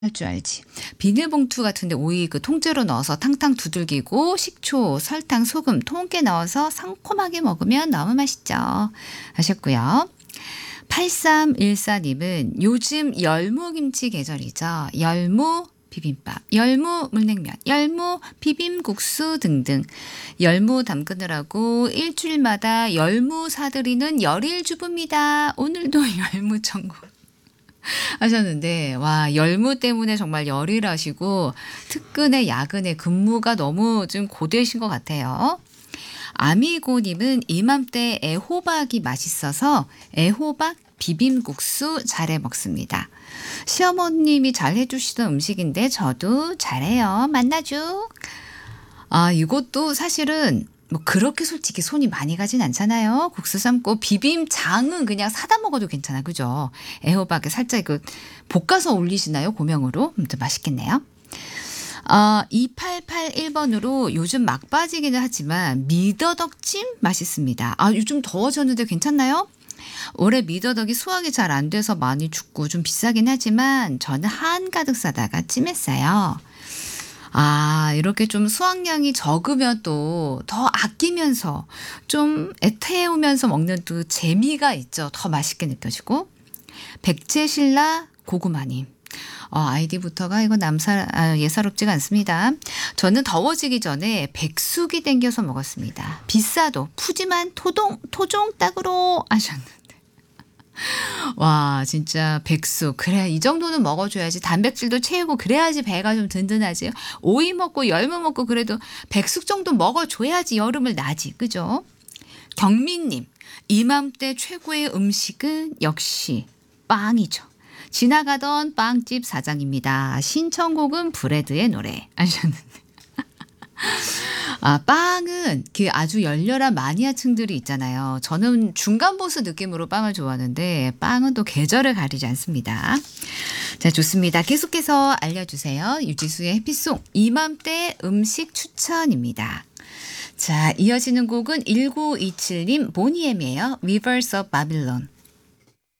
할 줄 알지. 비닐봉투 같은데 오이 그 통째로 넣어서 탕탕 두들기고 식초, 설탕, 소금 통깨 넣어서 상콤하게 먹으면 너무 맛있죠. 하셨고요. 8314님은 요즘 열무김치 계절이죠. 열무 비빔밥, 열무 물냉면, 열무 비빔국수 등등. 열무 담그느라고 일주일마다 열무 사들이는 열일주부입니다. 오늘도 열무 천국. 하셨는데 와 열무 때문에 정말 열일하시고 특근에 야근에 근무가 너무 좀 고되신 것 같아요. 아미고님은 이맘때 애호박이 맛있어서 애호박 비빔국수 잘해 먹습니다. 시어머님이 잘 해주시던 음식인데 저도 잘해요. 만나죠. 아 이것도 사실은 뭐 그렇게 솔직히 손이 많이 가진 않잖아요. 국수 삶고 비빔장은 그냥 사다 먹어도 괜찮아. 그죠? 애호박에 살짝 그 볶아서 올리시나요? 고명으로? 좀 맛있겠네요. 2881번으로 요즘 막 빠지기는 하지만 미더덕찜 맛있습니다. 아 요즘 더워졌는데 괜찮나요? 올해 미더덕이 수확이 잘 안 돼서 많이 죽고 좀 비싸긴 하지만 저는 한가득 싸다가 찜했어요. 아, 이렇게 좀 수확량이 적으면 또 더 아끼면서 좀 애태우면서 먹는 또 재미가 있죠. 더 맛있게 느껴지고. 백제신라 고구마님. 아이디부터가 이거 예사롭지가 않습니다. 저는 더워지기 전에 백숙이 땡겨서 먹었습니다. 비싸도 푸짐한 토종 딱으로 하셨는데. 와 진짜 백숙 그래 이 정도는 먹어줘야지 단백질도 채우고 그래야지 배가 좀 든든하지 오이 먹고 열무 먹고 그래도 백숙 정도 먹어줘야지 여름을 나지 그죠? 경민님 이맘때 최고의 음식은 역시 빵이죠. 지나가던 빵집 사장입니다. 신청곡은 브레드의 노래 하셨는데 아, 빵은 그 아주 열렬한 마니아층들이 있잖아요. 저는 중간 보스 느낌으로 빵을 좋아하는데 빵은 또 계절을 가리지 않습니다. 자, 좋습니다. 계속해서 알려주세요. 유지수의 해피송 이맘때 음식 추천입니다. 자, 이어지는 곡은 1927님 보니엠이에요. Rivers of Babylon.